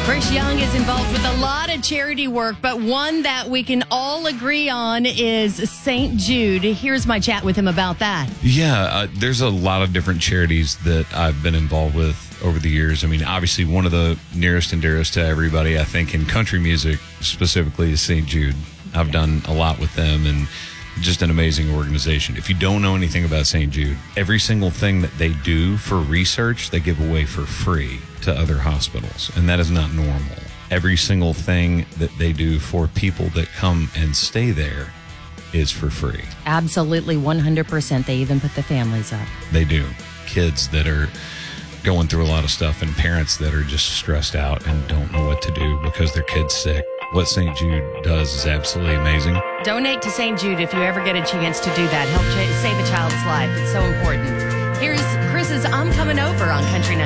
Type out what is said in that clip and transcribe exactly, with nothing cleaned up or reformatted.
Chris Young is involved with a lot of charity work, but one that we can all agree on is Saint Jude. Here's my chat with him about that. Yeah, uh, there's a lot of different charities that I've been involved with over the years. I mean, obviously, one of the nearest and dearest to everybody, I think, in country music specifically, is Saint Jude. I've done a lot with them, and just an amazing organization. If you don't know anything about Saint Jude, every single thing that they do for research, they give away for free to other hospitals, and that is not normal. Every single thing that they do for people that come and stay there is for free. Absolutely, one hundred percent. They even put the families up. They do. Kids that are going through a lot of stuff, and parents that are just stressed out and don't know what to do because their kid's sick. What Saint Jude does is absolutely amazing. Donate to Saint Jude if you ever get a chance to do that. Help ch- save a child's life. It's so important. Here's Chris's I'm Coming Over on Country night.